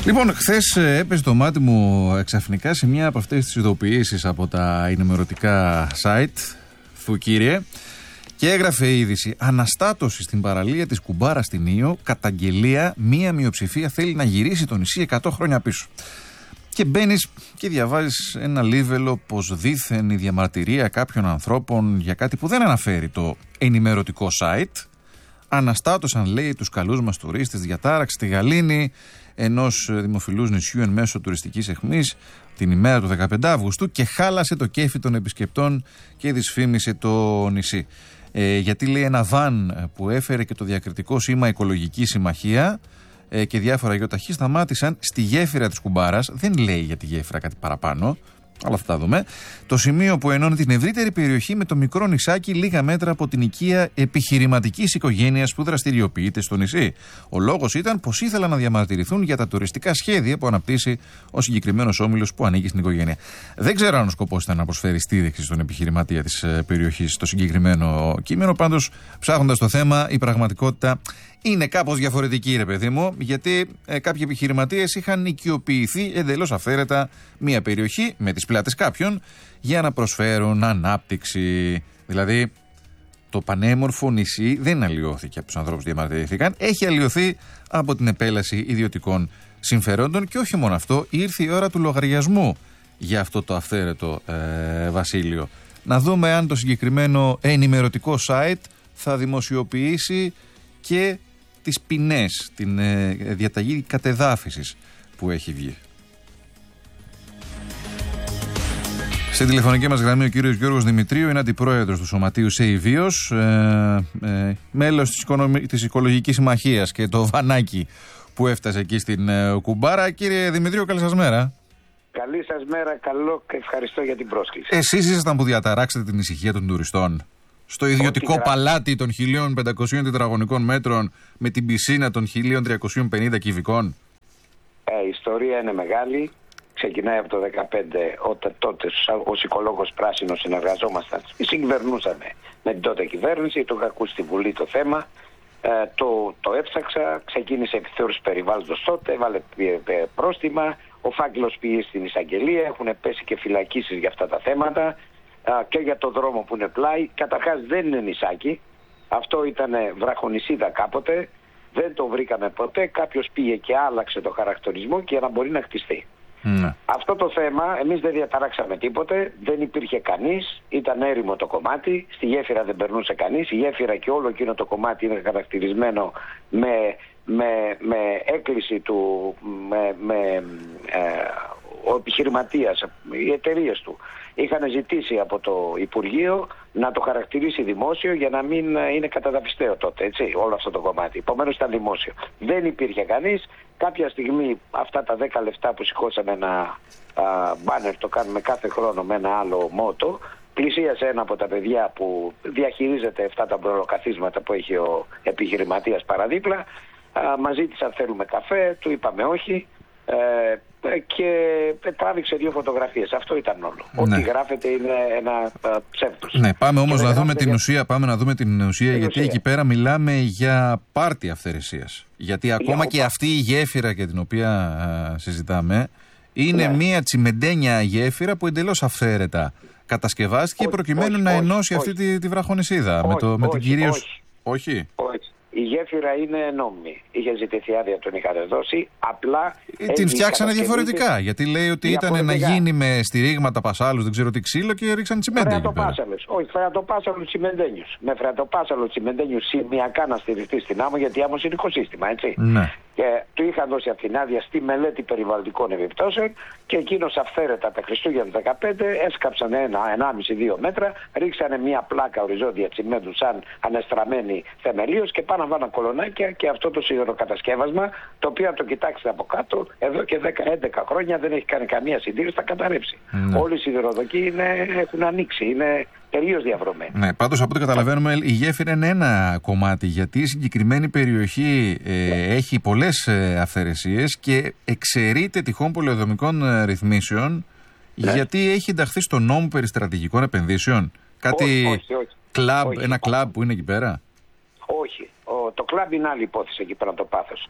Λοιπόν, χθες έπεσε το μάτι μου εξαφνικά σε μια από αυτές τις ειδοποιήσεις από τα ενημερωτικά site του κύριε και έγραφε η είδηση: αναστάτωση στην παραλία της Κουμπάρα στην Ήο, καταγγελία, μία μειοψηφία θέλει να γυρίσει το νησί 100 χρόνια πίσω. Και μπαίνεις και διαβάζεις ένα λίβελο πως δήθεν η διαμαρτυρία κάποιων ανθρώπων για κάτι που δεν αναφέρει το ενημερωτικό site. Αναστάτωσαν, λέει, τους καλούς μας τουρίστες διατάραξη στη Γαλήνη ενός δημοφιλούς νησιού εν μέσω τουριστικής αιχμής την ημέρα του 15 Αυγούστου και χάλασε το κέφι των επισκεπτών και δυσφήμισε το νησί. Γιατί, λέει, ένα βαν που έφερε και το διακριτικό σήμα Οικολογική Συμμαχία και διάφορα γιοταχή σταμάτησαν στη γέφυρα της Κουμπάρας. Δεν λέει για τη γέφυρα κάτι παραπάνω, αλλά θα τα δούμε. Το σημείο που ενώνει την ευρύτερη περιοχή με το μικρό νησάκι λίγα μέτρα από την οικία επιχειρηματικής οικογένειας που δραστηριοποιείται στο νησί. Ο λόγος ήταν πως ήθελαν να διαμαρτυρηθούν για τα τουριστικά σχέδια που αναπτύσσει ο συγκεκριμένος όμιλος που ανήκει στην οικογένεια. Δεν ξέρω αν ο σκοπός ήταν να προσφέρει στήριξη στον επιχειρηματία της περιοχής στο συγκεκριμένο κείμενο. Πάντως, ψάχνοντας το θέμα, η πραγματικότητα είναι κάπως διαφορετική, ρε παιδί μου, γιατί κάποιοι επιχειρηματίες είχαν οικειοποιηθεί εντελώς αυθαίρετα μια περιοχή με τις πλάτες κάποιων για να προσφέρουν ανάπτυξη. Δηλαδή, το πανέμορφο νησί δεν αλλοιώθηκε από τους ανθρώπους που διαμαρτυρήθηκαν, έχει αλλοιωθεί από την επέλαση ιδιωτικών συμφερόντων και όχι μόνο αυτό, ήρθε η ώρα του λογαριασμού για αυτό το αυθαίρετο βασίλειο. Να δούμε αν το συγκεκριμένο ενημερωτικό site θα δημοσιοποιήσει και τις ποινές, την διαταγή κατεδάφισης που έχει βγει. Στην τηλεφωνική μας γραμμή ο κύριος Γιώργος Δημητρίου είναι αντιπρόεδρος του Σωματείου ΣΕΙΒΙΟΣ, μέλος της Οικολογικής Συμμαχίας και το βανάκι που έφτασε εκεί στην Κουμπάρα. Κύριε Δημητρίου, καλή σας μέρα. Καλή σας μέρα, καλό και ευχαριστώ για την πρόσκληση. Εσείς ήσασταν που διαταράξατε την ησυχία των τουριστών στο ιδιωτικό παλάτι των 1.500 τετραγωνικών μέτρων με την πισίνα των 1.350 κυβικών. Η ιστορία είναι μεγάλη. Ξεκινάει από το 2015, όταν τότε ως οικολόγος πράσινος συνεργαζόμασταν. Συγκυβερνούσαμε με την τότε κυβέρνηση, το είχα ακούσει στη Βουλή το θέμα. Το έψαξα, ξεκίνησε επιθεώρηση περιβάλλοντος τότε, έβαλε πρόστιμα. Ο φάκελος πήγε στην εισαγγελία, έχουν πέσει και φυλακίσεις για αυτά τα θέματα. Και για το δρόμο που είναι πλάι. Καταρχάς δεν είναι νησάκι. Αυτό ήταν βραχονησίδα κάποτε. Δεν το βρήκαμε ποτέ. Κάποιος πήγε και άλλαξε το χαρακτηρισμό και για να μπορεί να χτιστεί. Αυτό το θέμα εμείς δεν διαταράξαμε τίποτε. Δεν υπήρχε κανείς. Ήταν έρημο το κομμάτι. Στη γέφυρα δεν περνούσε κανείς. Η γέφυρα και όλο εκείνο το κομμάτι είναι χαρακτηρισμένο με έκκληση του, ο επιχειρηματίας, οι εταιρείες του είχαν ζητήσει από το Υπουργείο να το χαρακτηρίσει δημόσιο για να μην είναι καταδαφιστέο τότε, έτσι, όλο αυτό το κομμάτι. Επομένως ήταν δημόσιο. Δεν υπήρχε κανείς. Κάποια στιγμή αυτά τα 10 λεφτά που σηκώσαμε ένα μπάνερ, το κάνουμε κάθε χρόνο με ένα άλλο μότο, πλησίασε ένα από τα παιδιά που διαχειρίζεται αυτά τα προλοκαθίσματα που έχει ο επιχειρηματίας παραδίπλα. Μας ζήτησαν θέλουμε καφέ, του είπαμε όχι. Και τράβηξε 2 φωτογραφίες. Αυτό ήταν όλο. Ναι. Ό,τι γράφεται είναι ένα ψεύδος. Ναι, πάμε όμως να δούμε την ουσία. Πάμε να δούμε την ουσία, γιατί εκεί πέρα μιλάμε για πάρτι αυθαιρεσίας. Γιατί ακόμα και αυτή η γέφυρα για την οποία συζητάμε είναι μια τσιμεντένια γέφυρα που εντελώς αυθαίρετα κατασκευάστηκε προκειμένου να ενώσει αυτή τη βραχονησίδα με την κυρίως. Όχι. Η γέφυρα είναι νόμιμη. Είχε ζητηθεί άδεια, τον είχαν δώσει. Απλά. Την φτιάξανε διαφορετικά. Γιατί λέει ότι ήταν να γίνει με στηρίγματα πασάλους, δεν ξέρω τι ξύλο και ρίξαν τσιμέντια. Όχι, φρεατοπάσαλου τσιμεντένιους. Με φρεατοπάσαλου τσιμεντένιους σημειακά να στηριχτεί στην άμμο, γιατί η άμμος είναι οικοσύστημα, έτσι. Ναι. Και του είχαν δώσει αυτή την άδεια στη μελέτη περιβαλλοντικών επιπτώσεων και εκείνος αυθαίρετα τα Χριστούγεννα του 2015 έσκαψαν 1,5-2 μέτρα, ρίξανε μια πλάκα οριζόντια τσιμέντου σαν ανεστραμμένη θεμελίως και πάνω βάλαν κολονάκια και αυτό το σιδηροκατασκεύασμα, το οποίο αν το κοιτάξετε από κάτω, εδώ και 10-11 χρόνια δεν έχει κάνει καμία συντήρηση, θα καταρρεύσει. Όλοι οι σιδηροδοκοί έχουν ανοίξει, είναι τελείως διαβρωμένοι. Ναι, πάντως από ό,τι καταλαβαίνουμε η γέφυρα είναι ένα κομμάτι, γιατί η συγκεκριμένη περιοχή έχει πολλές αυθαιρεσίες και εξαιρείται τυχόν πολεοδομικών ρυθμίσεων, γιατί έχει ενταχθεί στο νόμο περί στρατηγικών επενδύσεων. Κάτι όχι. ένα κλαμπ που είναι εκεί πέρα. Όχι. Το κλαμπ είναι άλλη υπόθεση εκεί πέρα το πάθος.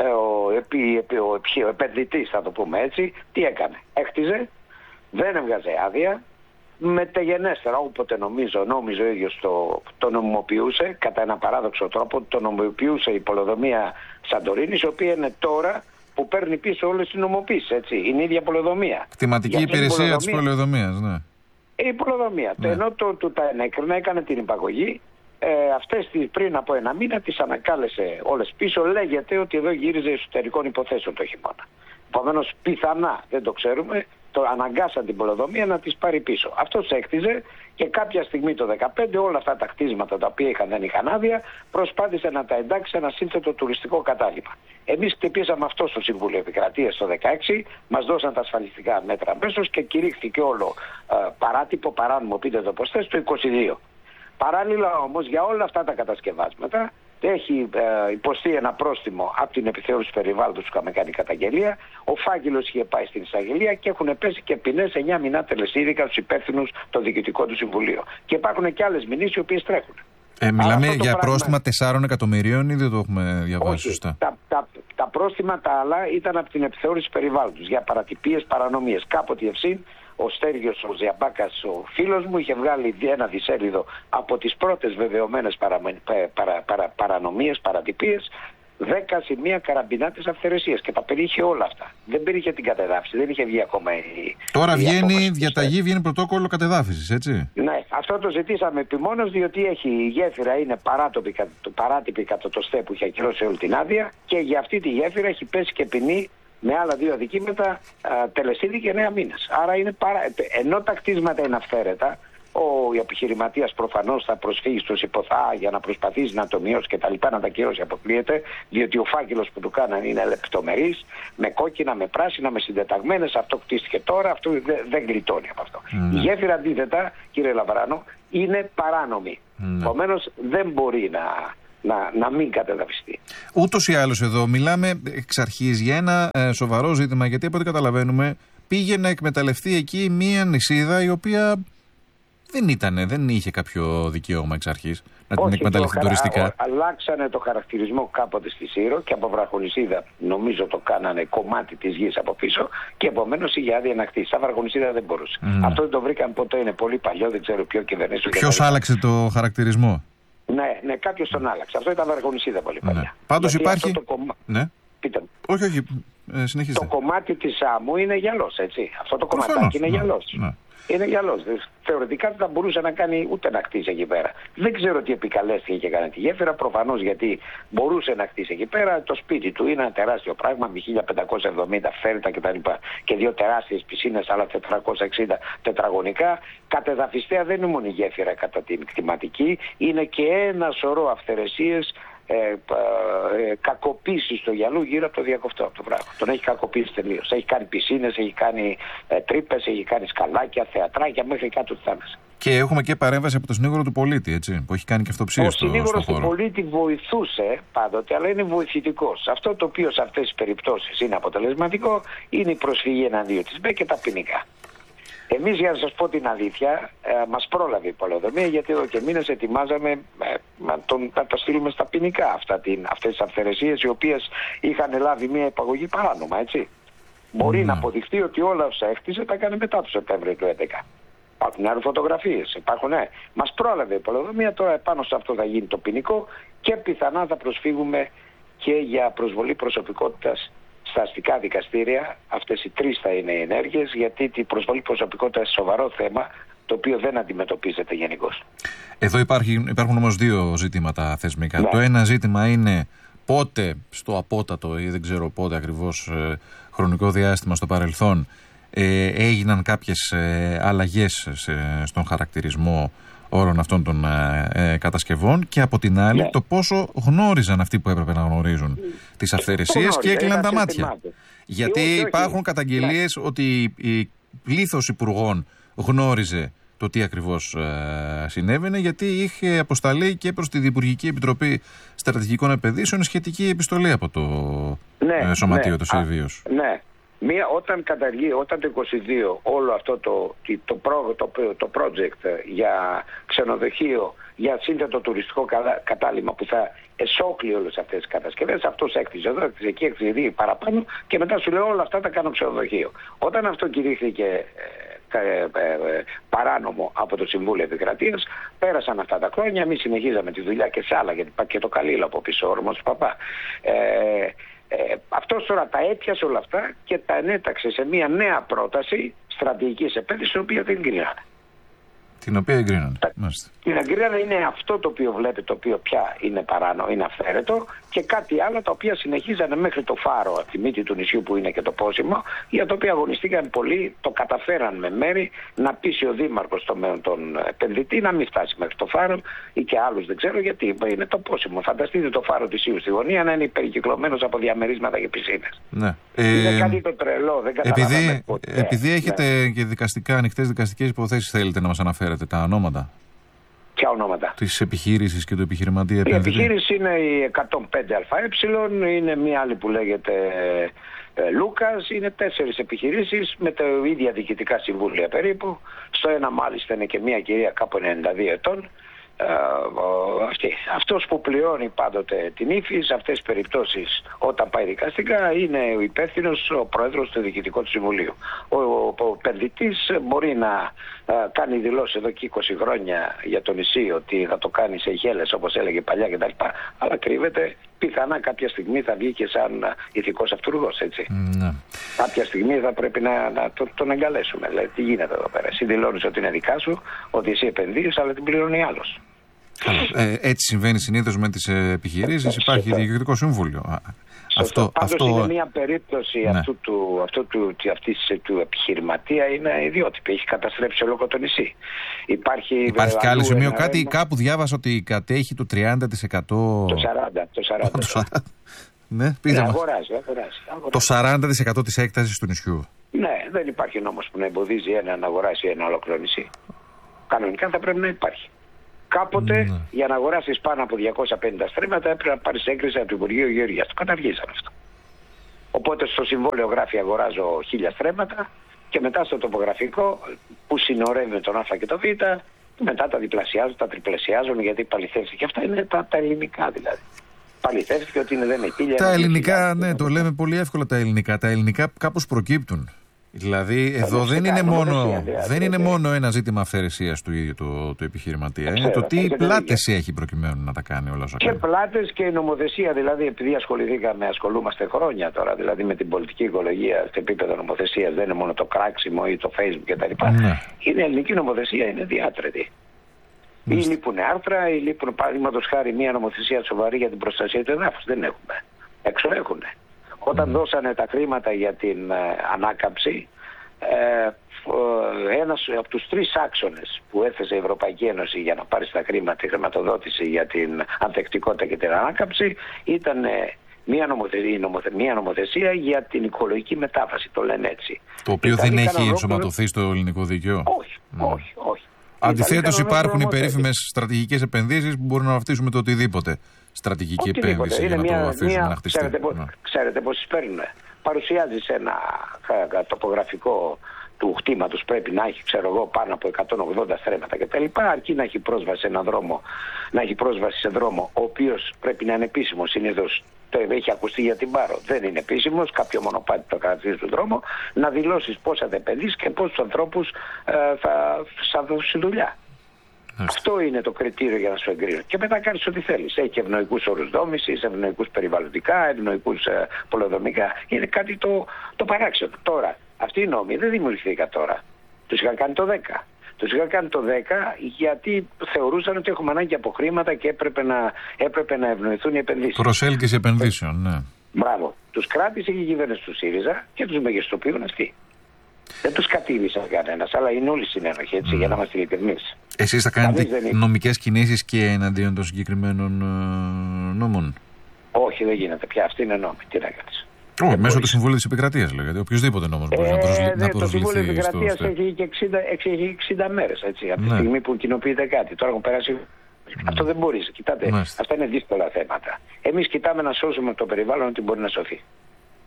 Ο επενδυτής, θα το πούμε έτσι, τι έκανε? Έκτιζε, δεν έβγαζε άδεια, μεταγενέστερα, όποτε νόμιζε ο ίδιος το νομιμοποιούσε, κατά ένα παράδοξο τρόπο, το νομιμοποιούσε η πολεοδομία Σαντορίνης, η οποία είναι τώρα που παίρνει πίσω όλες τις νομοποίησεις, έτσι. Είναι η ίδια πολεοδομία. Κτηματική υπηρεσία της πολεοδομίας, ναι. Η πολεοδομία. Ναι. Ενώ του τα ενέκρινε, έκανε την υπαγωγή. Αυτές πριν από ένα μήνα τις ανακάλεσε όλες πίσω. Λέγεται ότι εδώ γύριζε εσωτερικών υποθέσεων το χειμώνα. Επομένως, πιθανά, δεν το ξέρουμε, αναγκάσαν την πολεοδομία να τις πάρει πίσω. Αυτός έκτιζε και κάποια στιγμή το 2015 όλα αυτά τα κτίσματα τα οποία δεν είχαν άδεια, προσπάθησε να τα εντάξει σε ένα σύνθετο τουριστικό κατάλοιπα. Εμείς χτυπήσαμε αυτό στο Συμβούλιο Επικρατείας το 2016, μας δώσαν τα ασφαλιστικά μέτρα αμέσως και κηρύχθηκε όλο παράτυπο, παράνομο, πείτε το πώς θες, το 2022. Παράλληλα όμως για όλα αυτά τα κατασκευάσματα έχει υποστεί ένα πρόστιμο από την επιθεώρηση περιβάλλοντος που είχαμε κάνει καταγγελία. Ο φάκελος είχε πάει στην εισαγγελία και έχουν πέσει και ποινές 9 μηνά τελεσίδικα στους υπεύθυνους το Διοικητικό του Συμβουλίο. Και υπάρχουν και άλλες μηνύσεις οι οποίες τρέχουν. Μιλάμε για πρόστιμα 4 εκατομμυρίων ή δεν το έχουμε διαβάσει σωστά? Τα πρόστιμα τα άλλα ήταν από την επιθεώρηση περιβάλλοντος για παρατυπίες, παρανομίες. Κάποτε η Ευσύν, ο Στέργιος, ο Ζιαμπάκας, ο φίλος μου, είχε βγάλει ένα δισέλιδο από τις πρώτες βεβαιωμένες παρανομίες, παρατυπίες, 10 σημεία καραμπινάτες αυθαιρεσίες και τα περιείχε όλα αυτά. Δεν περιείχε την κατεδάφιση, δεν είχε βγει ακόμα Τώρα βγαίνει διαταγή, βγαίνει πρωτόκολλο κατεδάφισης, έτσι. Ναι, αυτό το ζητήσαμε επιμόνως, διότι η γέφυρα είναι παράτυπη κατά το ΣΤΕ που είχε ακυρώσει όλη την άδεια και για αυτή τη γέφυρα έχει πέσει και ποινή με άλλα 2 αδικήματα τελεσίδη και 9 μήνες. Άρα είναι ενώ τα κτίσματα είναι αυθαίρετα, ο επιχειρηματίας προφανώς θα προσφύγει στο ΣΥΠΟΘΑ για να προσπαθήσει να το μειώσει και τα λοιπά, να τα κυρώσει, αποκλείεται, διότι ο φάκελος που του κάνανε είναι λεπτομερής, με κόκκινα, με πράσινα, με συντεταγμένες. Αυτό κτίστηκε τώρα, αυτό δεν γλιτώνει από αυτό. Η γέφυρα αντίθετα, κύριε Λαβράνο, είναι παράνομη. Επομένως δεν μπορεί να μην κατεδαφιστεί. Ούτως ή άλλως εδώ μιλάμε εξ αρχής για ένα σοβαρό ζήτημα, γιατί από ό,τι καταλαβαίνουμε πήγε να εκμεταλλευτεί εκεί μία νησίδα η οποία δεν είχε κάποιο δικαίωμα εξ αρχής να την εκμεταλλευτεί τουριστικά. Αλλάξανε το χαρακτηρισμό κάποτε στη Σύρο και από βραχονησίδα νομίζω το κάνανε κομμάτι της γης από πίσω και επομένως είχε άδεια να χτίσει. Σαν βραχονησίδα δεν μπορούσε. Αυτό δεν το βρήκαν ποτέ, είναι πολύ παλιό, δεν ξέρω ποιο κυβερνήσιο. Ποιος άλλαξε το χαρακτηρισμό? Ναι, κάποιος τον άλλαξε. Αυτό ήταν βραχονησίδα πολύ παλιά. Ναι. Πάντως υπάρχει. Ναι. Πείτε μου. Όχι, συνεχίστε. Το κομμάτι της άμμου είναι γυαλός, έτσι. Αυτό το κομματάκι είναι γυαλός. Ναι. Είναι γυαλός. Θεωρητικά δεν θα μπορούσε να κάνει ούτε να χτίσει εκεί πέρα. Δεν ξέρω τι επικαλέστηκε και έκανε τη γέφυρα. Προφανώς γιατί μπορούσε να χτίσει εκεί πέρα. Το σπίτι του είναι ένα τεράστιο πράγμα με 1570 φέρτα κτλ. Και 2 τεράστιες πισίνες, άλλα 460 τετραγωνικά. Κατεδαφιστέα δεν είναι μόνο η γέφυρα κατά την κτηματική. Είναι και ένα σωρό αυθαιρεσίες. Κακοποίηση στο γυαλού γύρω από το διακοφτό, από το βράχο. Τον έχει κακοποίησει τελείως. Έχει κάνει πισίνες, έχει κάνει τρύπες, έχει κάνει σκαλάκια, θεατράκια μέχρι κάτω τη θάλασσα. Και έχουμε και παρέμβαση από το συνήγορο του πολίτη, έτσι, που έχει κάνει και αυτοψίες στο χώρο. Ο συνήγορος του πολίτη βοηθούσε πάντοτε, αλλά είναι βοηθητικός. Αυτό το οποίο σε αυτές τις περιπτώσεις είναι αποτελεσματικό είναι η προσφυγή εναντίον της ΜΠΕ και τα ποινικά. Εμείς, για να σας πω την αλήθεια, μας πρόλαβε η πολεοδομία, γιατί εδώ και μήνες ετοιμάζαμε να τα στείλουμε στα ποινικά αυτές τις αυθαιρεσίες, οι οποίες είχαν λάβει μια υπαγωγή παράνομα, έτσι. Μπορεί να αποδειχτεί ότι όλα όσα έκτισε τα έκανε μετά το Σεπτέμβριο του 2011. Υπάρχουν άλλες φωτογραφίες, υπάρχουν, Μας πρόλαβε η πολεοδομία, τώρα επάνω σε αυτό θα γίνει το ποινικό και πιθανά θα προσφύγουμε και για προσβολή προσωπικότητας στα αστικά δικαστήρια. Αυτές οι 3 θα είναι οι ενέργειες, γιατί η προσβολή προσωπικότητα είναι σοβαρό θέμα, το οποίο δεν αντιμετωπίζεται γενικώς. Εδώ υπάρχουν όμως 2 ζητήματα θεσμικά. Ναι. Το ένα ζήτημα είναι πότε στο απότατο ή δεν ξέρω πότε ακριβώς χρονικό διάστημα στο παρελθόν έγιναν κάποιες αλλαγές στον χαρακτηρισμό όλων αυτών των κατασκευών, και από την άλλη το πόσο γνώριζαν αυτοί που έπρεπε να γνωρίζουν τις αυθαιρεσίες και έκλειναν τα μάτια. Γιατί υπάρχουν καταγγελίες ότι η πλήθος υπουργών γνώριζε το τι ακριβώς συνέβαινε, γιατί είχε αποσταλεί και προς τη Διυπουργική Επιτροπή Στρατηγικών Επενδύσεων σχετική επιστολή από το Σωματείο του Σεβίους. Ναι. Όταν το 22 όλο αυτό το project για ξενοδοχείο για σύνθετο τουριστικό κατάλημα που θα εσώκλει όλες αυτές τις κατασκευές. Αυτός έκτιζε εδώ, έκτιζε εκεί, έκτιζε δύο παραπάνω και μετά σου λέει όλα αυτά τα κάνω ξενοδοχείο. Όταν αυτό κηρύχθηκε παράνομο από το Συμβούλιο Επικρατείας, πέρασαν αυτά τα χρόνια, εμείς συνεχίζαμε τη δουλειά και σε άλλα, γιατί υπάρχει και το Καλήλο από πίσω, ο όρμος του Παπά. Αυτός τώρα τα έπιασε όλα αυτά και τα ενέταξε σε μια νέα πρόταση στρατηγικής επένδυσης, την οποία δεν εγκρίνανε. Την οποία εγκρίνανε. Την εγκρίνανε είναι αυτό το οποίο βλέπετε, το οποίο πια είναι παράνομο, είναι αυθαίρετο, και κάτι άλλο τα οποία συνεχίζανε μέχρι το Φάρο, από τη μύτη του νησιού που είναι και το Πόσιμο, για το οποίο αγωνιστήκαν πολύ, το καταφέραν με μέρη να πείσει ο Δήμαρχος τον επενδυτή να μην φτάσει μέχρι το Φάρο ή και άλλους, δεν ξέρω γιατί. Είναι το Πόσιμο. Φανταστείτε το Φάρο της Ιού στη γωνία να είναι υπερκυκλωμένος από διαμερίσματα και πισίνες. Ναι. Είναι κάτι το τρελό, δεν καταλαβαίνω ποτέ. Επειδή έχετε και ανοιχτές δικαστικές υποθέσεις, θέλετε να μας αναφέρετε τα ονόματα? Ποια ονόματα? Της επιχείρησης και του επιχειρηματία επενδυτή. Η επιχείρηση είναι η 105ΑΕ, είναι μία άλλη που λέγεται Λούκας. Είναι 4 επιχειρήσεις με τα ίδια διοικητικά συμβούλια περίπου. Στο ένα μάλιστα είναι και μία κυρία κάπου 92 ετών. Αυτός που πληρώνει πάντοτε την ύφη σε αυτές τις περιπτώσεις όταν πάει δικαστικά είναι ο υπεύθυνος, ο πρόεδρος του Διοικητικού του Συμβουλίου. Ο επενδυτής μπορεί να κάνει δηλώσεις εδώ και 20 χρόνια για το νησί ότι θα το κάνει σε γέλες όπως έλεγε παλιά κτλ. Αλλά κρύβεται, πιθανά κάποια στιγμή θα βγει και σαν ηθικός αυτούργος, έτσι. Ναι. Κάποια στιγμή θα πρέπει να τον εγκαλέσουμε. Δηλαδή, τι γίνεται εδώ πέρα? Εσύ δηλώνεις ότι είναι δικά σου, ότι εσύ επενδύεις, αλλά την πληρώνει άλλος. Έτσι συμβαίνει συνήθως με τις επιχειρήσεις. Υπάρχει διοικητικό συμβούλιο. Πάντως είναι μια περίπτωση, ναι, αυτής του επιχειρηματία είναι ιδιότυπη. Έχει καταστρέψει ολόκληρο το νησί. Υπάρχει και άλλο σημείο, κάπου διάβασα ότι κατέχει το 30%. Το 40%. Ναι, αγοράζει. Το 40% της έκτασης του νησιού. Ναι, δεν υπάρχει νόμος που να εμποδίζει ένα να αγοράσει ένα ολόκληρο νησί. Κανονικά θα πρέπει να υπάρχει. Κάποτε για να αγοράσεις πάνω από 250 στρέμματα έπρεπε να πάρεις έγκριση από το Υπουργείο Γεωργίας. Το καταργήσαν αυτό. Οπότε στο συμβόλαιο γράφει αγοράζω 1000 στρέμματα και μετά στο τοπογραφικό που συνορεύει με τον Α και το Β, μετά τα διπλασιάζουν, τα τριπλασιάζουν, γιατί παληθεύτηκε. Αυτά είναι τα ελληνικά δηλαδή. Παληθεύτηκε ότι δεν είναι 1000. Τα ελληνικά, ναι, το λέμε πολύ εύκολα τα ελληνικά. Τα ελληνικά κάπως προκύπτουν. Δηλαδή εδώ δεν είναι μόνο ένα ζήτημα αυθαιρεσίας του ίδιου του επιχειρηματία. Είναι το τι πλάτες έχει προκειμένου να τα κάνει όλα όσα κάνει. Και πλάτες και η νομοθεσία, δηλαδή επειδή ασχολούμαστε χρόνια τώρα, δηλαδή με την πολιτική οικολογία στο επίπεδο νομοθεσίας, δεν είναι μόνο το κράξιμο ή το Facebook κτλ. Ναι. Είναι ελληνική νομοθεσία, είναι διάτρετη. Ή λείπουν άρθρα, ή λείπουν παραδείγματος χάρη μια νομοθεσία σοβαρή για την προστασία του εδάφους. Δεν έχουμε. Έξω έχουν. Όταν δώσανε τα χρήματα για την ανάκαμψη, ένας από τους 3 άξονες που έθεσε η Ευρωπαϊκή Ένωση για να πάρει τα χρήματα, τη χρηματοδότηση για την ανθεκτικότητα και την ανάκαμψη, ήταν μια νομοθεσία για την οικολογική μετάβαση, το λένε έτσι. Το οποίο δεν έχει ενσωματωθεί στο ελληνικό δίκαιο. Όχι. Αντιθέτως υπάρχουν οι περίφημες στρατηγικές επενδύσεις που μπορούν να βαφτίσουμε το οτιδήποτε στρατηγική επένδυση για να το αφήσουμε να χτιστεί. Ξέρετε πώς τις παίρνουν. Παρουσιάζεις ένα τοπογραφικό του χτήματος, πρέπει να έχει πάνω από 180 στρέμματα κτλ. Αρκεί να έχει πρόσβαση σε ένα δρόμο, να έχει πρόσβαση σε δρόμο ο οποίος πρέπει να είναι επίσημος. Συνήθως το έχει ακουστεί για την Πάρο. Δεν είναι επίσημος, κάποιο μονοπάτι το χαρακτηρίζει του δρόμο, να δηλώσεις πόσα θα επενδύσεις και πόσους ανθρώπους θα δώσει δουλειά. Αυτό είναι το κριτήριο για να σου εγκρίνω. Και μετά κάνεις ό,τι θέλεις. Έχει ευνοϊκούς όρους δόμησης, ευνοϊκούς περιβαλλοντικά, ευνοϊκούς πολεοδομικά. Είναι κάτι το παράξενο. Τώρα, αυτοί οι νόμοι δεν δημιουργήθηκαν τώρα. Τους είχαν κάνει το 10. Τους είχαν κάνει το 10 γιατί θεωρούσαν ότι έχουμε ανάγκη από χρήματα και έπρεπε να ευνοηθούν οι επενδύσεις. Προσέλκυση επενδύσεων, ναι. Μπράβο. Τους κράτησε η κυβέρνηση του ΣΥΡΙΖΑ και τους μεγιστοποιούν αυτοί. Δεν τους κατήβησαν κανένας, αλλά είναι όλοι συνένοχοι, έτσι, για να είμαστε ειλικρινείς. Εσείς θα κάνετε νομικές κινήσεις και εναντίον των συγκεκριμένων νόμων? Όχι, δεν γίνεται πια. Αυτή είναι νόμη. Τι να κάνεις? Όχι, μέσω του Συμβουλίου της Επικρατείας λέγεται. Οποιοδήποτε νόμος μπορεί να προσληφθεί. Το Συμβούλιο της Επικρατείας έχει και 60 μέρες, έτσι, από τη στιγμή που κοινοποιείται κάτι. Τώρα έχουν περάσει. Αυτό δεν μπορείς. Κοιτάτε, αυτά είναι δύσκολα θέματα. Εμείς κοιτάμε να σώσουμε το περιβάλλον ότι μπορεί να σωθεί.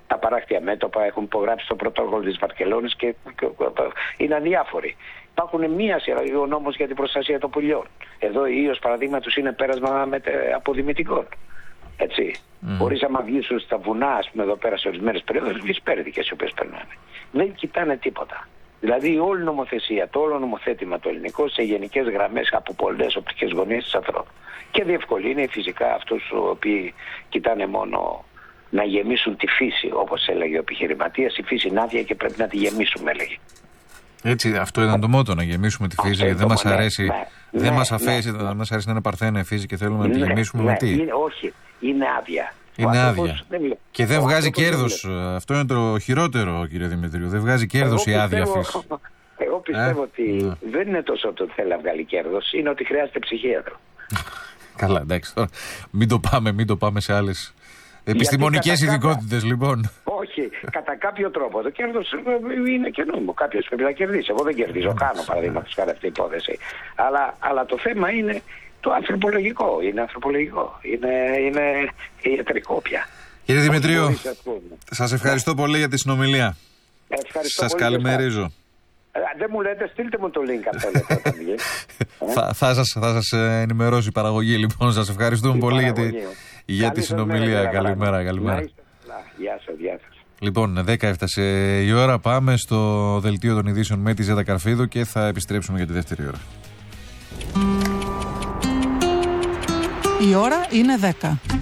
Τα παράκτια μέτωπα έχουν υπογράψει το πρωτόκολλο της Βαρκελόνης και είναι αδιάφοροι. Υπάρχουν μία σειρά, ο νόμος για την προστασία των πουλιών. Εδώ η ίος παραδείγματος είναι πέρασμα αποδημητικών. Έτσι. Μπορείς άμα βγεις στα βουνά, ας πούμε, εδώ πέρα σε ορισμένες περιόδους, βγεις πέρδικες οι οποίες περνάνε. Δεν κοιτάνε τίποτα. Δηλαδή η όλη νομοθεσία, το όλο νομοθέτημα το ελληνικό σε γενικές γραμμές από πολλές οπτικές γωνίες της ανθρώπου. Και διευκολύνει φυσικά αυτούς οι οποίοι κοιτάνε μόνο να γεμίσουν τη φύση, όπως έλεγε ο επιχειρηματίας. Η φύση είναι άδεια και πρέπει να τη γεμίσουμε, έλεγε. Έτσι, αυτό ήταν το μότο, να γεμίσουμε τη φύση. Δεν μας αρέσει, δεν μας αρέσει να είναι παρθένα η φύση και θέλουμε να τη γεμίσουμε με τι. Όχι, είναι άδεια. Είναι άδεια. Και δεν βγάζει κέρδος. Αυτό είναι το χειρότερο, κύριε Δημητρίου. Δεν βγάζει κέρδος η άδεια φύση. Εγώ πιστεύω ότι δεν είναι τόσο ότι θέλει να βγάλει κέρδος, είναι ότι χρειάζεται ψυχίατρο. Καλά, εντάξει. Τώρα μην το πάμε σε άλλες επιστημονικές ειδικότητες, λοιπόν. Όχι, κατά κάποιο τρόπο. Το κέρδος είναι και νόμιμο. Κάποιος πρέπει να κερδίσει. Εγώ δεν κερδίζω. Κάνω παραδείγματος χάρη αυτή η υπόθεση. Αλλά το θέμα είναι το ανθρωπολογικό. Είναι ανθρωπολογικό. Είναι ιατρικό πια. Κύριε Δημητρίου, σας ευχαριστώ πολύ για τη συνομιλία. Σας καλημερίζω. Δεν μου λέτε, στείλτε μου το link αν θέλετε. Θα σας ενημερώσει η παραγωγή, λοιπόν. Σας ευχαριστούμε πολύ για τη συνομιλία. Καλημέρα. Γεια σας. Λοιπόν, 10 έφτασε η ώρα. Πάμε στο δελτίο των ειδήσεων με τη Ζέτα Καρφίδου και θα επιστρέψουμε για τη δεύτερη ώρα. Η ώρα είναι 10.